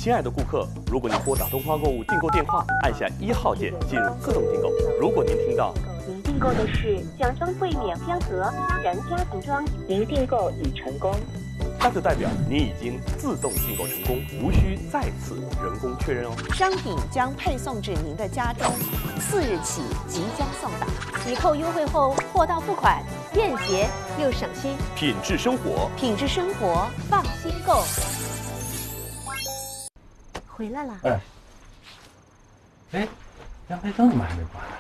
亲爱的顾客，如果您拨打东方购物订购电话，按下1号键进入自动订购。如果您听到您订购的是奖装柜免标盒家人家庭装，您订购已成功， 那就代表您已经自动订购成功，无需再次人工确认哦。 商品将配送至您的家中，4日起即将送达。 抵扣优惠后，货到付款，便捷又省心。 品质生活， 品质生活，放心购。回来了。 哎，阳台灯怎么还没关？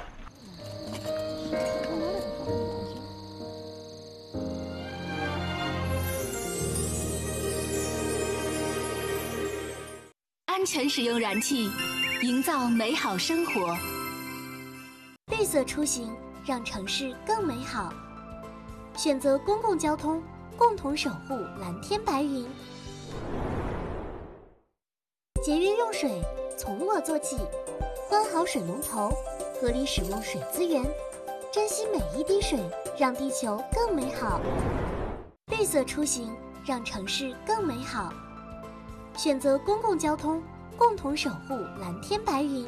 安全使用燃气，营造美好生活。 绿色出行，让城市更美好。选择公共交通，共同守护蓝天白云。节约用水，从我做起。关好水龙头，合理使用水资源，珍惜每一滴水，让地球更美好。绿色出行，让城市更美好。选择公共交通，共同守护蓝天白云。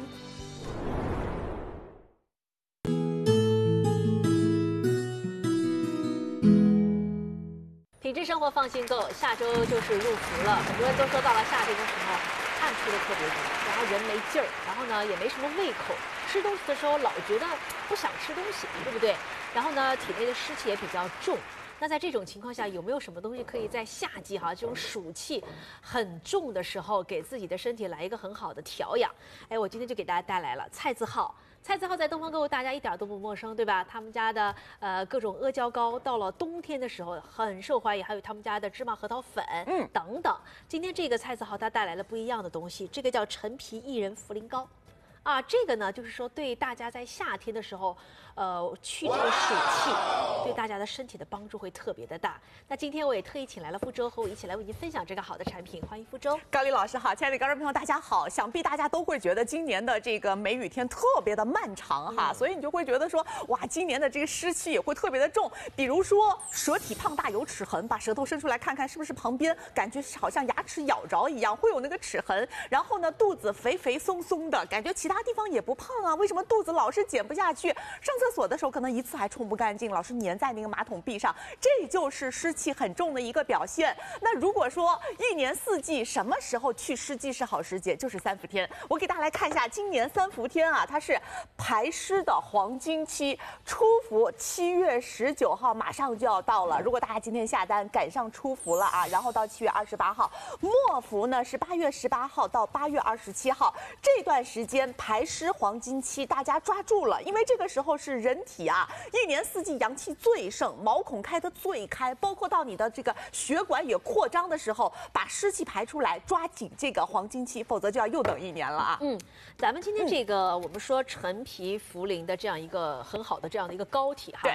品质生活放心购，下周就是入伏了。很多人都说到了夏天的时候，汗出的特别多，然后人没劲儿，然后呢也没什么胃口，吃东西的时候老觉得不想吃东西，对不对？然后呢体内的湿气也比较重。那在这种情况下，有没有什么东西可以在夏季这种暑气很重的时候，给自己的身体来一个很好的调养？哎，我今天就给大家带来了菜字号。菜字号在东方购物大家一点都不陌生，对吧？他们家的各种阿胶糕到了冬天的时候很受欢迎，还有他们家的芝麻核桃粉，等等。今天这个菜字号它带来了不一样的东西，这个叫陈皮薏仁茯苓糕。这个呢，就是说对大家在夏天的时候，去这个暑气，对大家的身体的帮助会特别的大。那今天我也特意请来了傅周和我一起来为您分享这个好的产品，欢迎傅周。 高丽老师好，亲爱的观众朋友大家好。想必大家都会觉得今年的这个梅雨天特别的漫长哈，所以你就会觉得说，哇，今年的这个湿气也会特别的重。比如说舌体胖大有齿痕，把舌头伸出来看看是不是旁边感觉好像牙齿咬着一样，会有那个齿痕。然后呢，肚子肥肥松松的，感觉其他地方也不胖啊，为什么肚子老是减不下去？上厕所的时候可能一次还冲不干净，老是粘在那个马桶壁上，这就是湿气很重的一个表现。那如果说一年四季什么时候去湿季是好时节，就是3伏天。我给大家来看一下，今年3伏天它是排湿的黄金期，初伏7月19号马上就要到了。如果大家今天下单赶上初伏了然后到7月28号，末伏呢是8月18号到8月27号，这段时间排湿黄金期，大家抓住了，因为这个时候是人体一年四季阳气最盛，毛孔开得最开，包括到你的这个血管也扩张的时候，把湿气排出来，抓紧这个黄金期，否则就要又等1年了咱们今天这个我们说陈皮茯苓的这样一个很好的这样的一个膏体